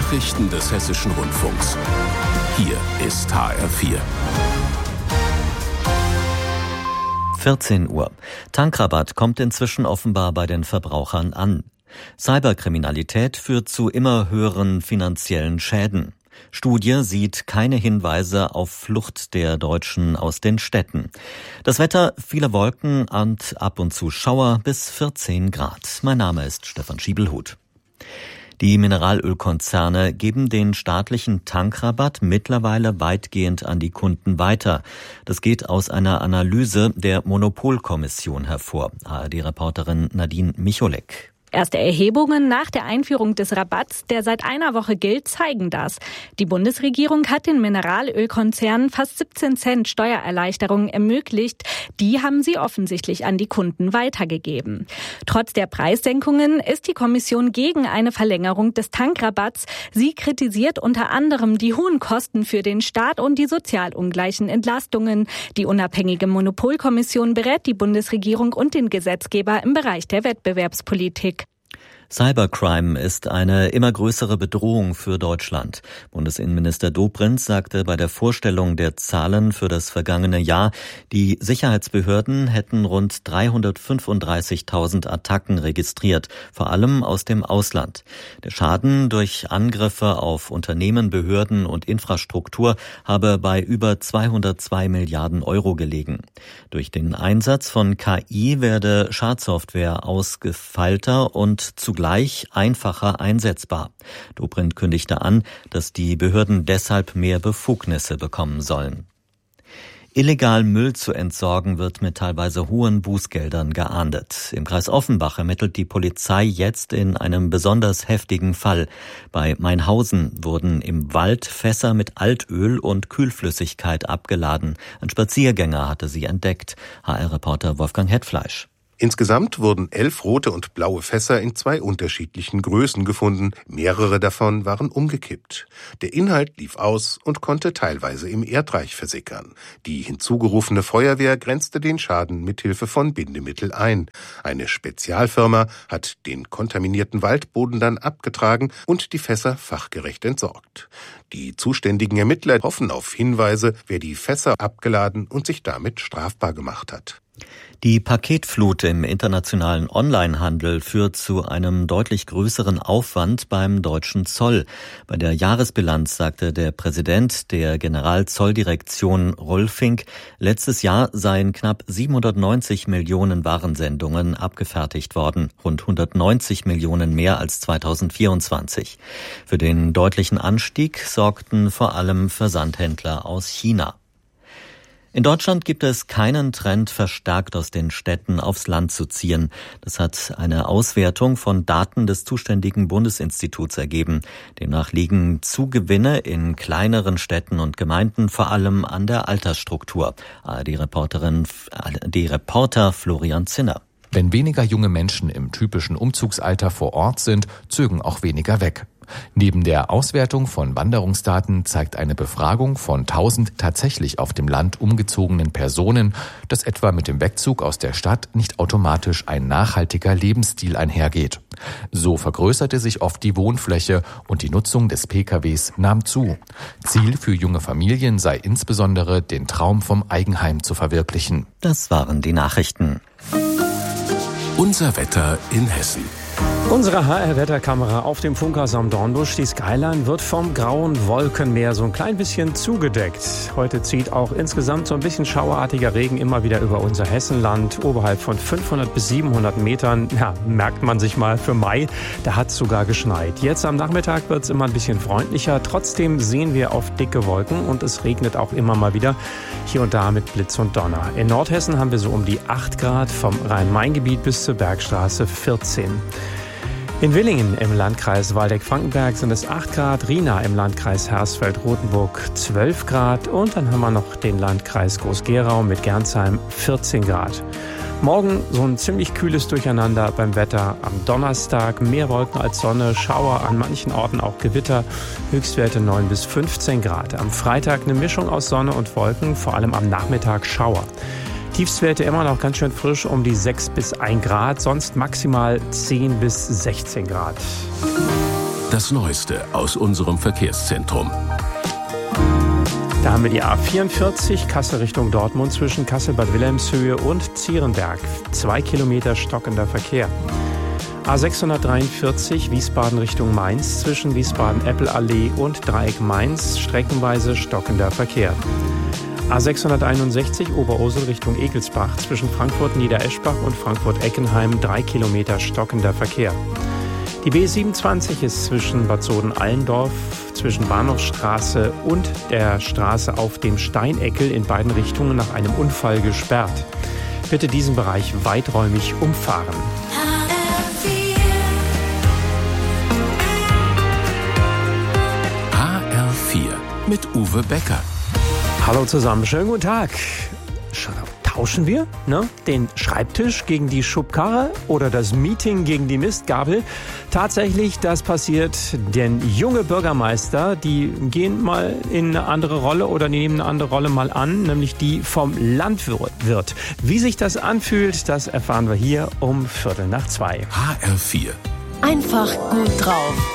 Nachrichten des Hessischen Rundfunks. Hier ist HR4. 14 Uhr. Tankrabatt kommt inzwischen offenbar bei den Verbrauchern an. Cyberkriminalität führt zu immer höheren finanziellen Schäden. Studie sieht keine Hinweise auf Flucht der Deutschen aus den Städten. Das Wetter, viele Wolken und ab und zu Schauer bis 14 Grad. Mein Name ist Stefan Schiebelhut. Die Mineralölkonzerne geben den staatlichen Tankrabatt mittlerweile weitgehend an die Kunden weiter. Das geht aus einer Analyse der Monopolkommission hervor. ARD-Reporterin Nadine Micholek. Erste Erhebungen nach der Einführung des Rabatts, der seit einer Woche gilt, zeigen das. Die Bundesregierung hat den Mineralölkonzernen fast 17 Cent Steuererleichterung ermöglicht. Die haben sie offensichtlich an die Kunden weitergegeben. Trotz der Preissenkungen ist die Kommission gegen eine Verlängerung des Tankrabatts. Sie kritisiert unter anderem die hohen Kosten für den Staat und die sozial ungleichen Entlastungen. Die unabhängige Monopolkommission berät die Bundesregierung und den Gesetzgeber im Bereich der Wettbewerbspolitik. Cybercrime ist eine immer größere Bedrohung für Deutschland. Bundesinnenminister Dobrindt sagte bei der Vorstellung der Zahlen für das vergangene Jahr, die Sicherheitsbehörden hätten rund 335.000 Attacken registriert, vor allem aus dem Ausland. Der Schaden durch Angriffe auf Unternehmen, Behörden und Infrastruktur habe bei über 202 Milliarden Euro gelegen. Durch den Einsatz von KI werde Schadsoftware ausgefeilter und zugleich einfacher einsetzbar. Dobrindt kündigte an, dass die Behörden deshalb mehr Befugnisse bekommen sollen. Illegal Müll zu entsorgen wird mit teilweise hohen Bußgeldern geahndet. Im Kreis Offenbach ermittelt die Polizei jetzt in einem besonders heftigen Fall. Bei Mainhausen wurden im Wald Fässer mit Altöl und Kühlflüssigkeit abgeladen. Ein Spaziergänger hatte sie entdeckt. HR-Reporter Wolfgang Hetfleisch. Insgesamt wurden 11 rote und blaue Fässer in 2 unterschiedlichen Größen gefunden. Mehrere davon waren umgekippt. Der Inhalt lief aus und konnte teilweise im Erdreich versickern. Die hinzugerufene Feuerwehr grenzte den Schaden mit Hilfe von Bindemittel ein. Eine Spezialfirma hat den kontaminierten Waldboden dann abgetragen und die Fässer fachgerecht entsorgt. Die zuständigen Ermittler hoffen auf Hinweise, wer die Fässer abgeladen und sich damit strafbar gemacht hat. Die Paketflut im internationalen Onlinehandel führt zu einem deutlich größeren Aufwand beim deutschen Zoll. Bei der Jahresbilanz sagte der Präsident der Generalzolldirektion Rolfing, letztes Jahr seien knapp 790 Millionen Warensendungen abgefertigt worden, rund 190 Millionen mehr als 2024. Für den deutlichen Anstieg sorgten vor allem Versandhändler aus China. In Deutschland gibt es keinen Trend, verstärkt aus den Städten aufs Land zu ziehen. Das hat eine Auswertung von Daten des zuständigen Bundesinstituts ergeben. Demnach liegen Zugewinne in kleineren Städten und Gemeinden vor allem an der Altersstruktur. Die Reporter Florian Zinner. Wenn weniger junge Menschen im typischen Umzugsalter vor Ort sind, zögen auch weniger weg. Neben der Auswertung von Wanderungsdaten zeigt eine Befragung von 1000 tatsächlich auf dem Land umgezogenen Personen, dass etwa mit dem Wegzug aus der Stadt nicht automatisch ein nachhaltiger Lebensstil einhergeht. So vergrößerte sich oft die Wohnfläche und die Nutzung des PKWs nahm zu. Ziel für junge Familien sei insbesondere, den Traum vom Eigenheim zu verwirklichen. Das waren die Nachrichten. Unser Wetter in Hessen. Unsere HR-Wetterkamera auf dem Funkhaus am Dornbusch. Die Skyline wird vom grauen Wolkenmeer so ein klein bisschen zugedeckt. Heute zieht auch insgesamt so ein bisschen schauerartiger Regen immer wieder über unser Hessenland. Oberhalb von 500 bis 700 Metern, ja, merkt man sich mal für Mai, da hat es sogar geschneit. Jetzt am Nachmittag wird es immer ein bisschen freundlicher. Trotzdem sehen wir auf dicke Wolken und es regnet auch immer mal wieder hier und da mit Blitz und Donner. In Nordhessen haben wir so um die 8 Grad, vom Rhein-Main-Gebiet bis zur Bergstraße 14. In Willingen im Landkreis Waldeck-Frankenberg sind es 8 Grad, Rina im Landkreis Hersfeld-Rotenburg 12 Grad und dann haben wir noch den Landkreis Groß-Gerau mit Gernsheim 14 Grad. Morgen so ein ziemlich kühles Durcheinander beim Wetter. Am Donnerstag mehr Wolken als Sonne, Schauer, an manchen Orten auch Gewitter, Höchstwerte 9 bis 15 Grad. Am Freitag eine Mischung aus Sonne und Wolken, vor allem am Nachmittag Schauer. Tiefstwerte immer noch ganz schön frisch, um die 6 bis 1 Grad, sonst maximal 10 bis 16 Grad. Das Neueste aus unserem Verkehrszentrum. Da haben wir die A44 Kassel Richtung Dortmund zwischen Kassel-Bad Wilhelmshöhe und Zierenberg. 2 Kilometer stockender Verkehr. A643 Wiesbaden Richtung Mainz zwischen Wiesbaden-Eppelallee und Dreieck Mainz. Streckenweise stockender Verkehr. A661 Oberursel Richtung Egelsbach zwischen Frankfurt-Niedereschbach und Frankfurt-Eckenheim. 3 Kilometer stockender Verkehr. Die B27 ist zwischen Bad Soden-Allendorf, zwischen Bahnhofsstraße und der Straße auf dem Steineckel in beiden Richtungen nach einem Unfall gesperrt. Bitte diesen Bereich weiträumig umfahren. HR4 mit Uwe Becker. Hallo zusammen, schönen guten Tag. Tauschen wir den Schreibtisch gegen die Schubkarre oder das Meeting gegen die Mistgabel? Tatsächlich, das passiert, denn junge Bürgermeister, die gehen mal in eine andere Rolle oder nehmen eine andere Rolle mal an, nämlich die vom Landwirt. Wie sich das anfühlt, das erfahren wir hier um 1:15. HR4. Einfach gut drauf.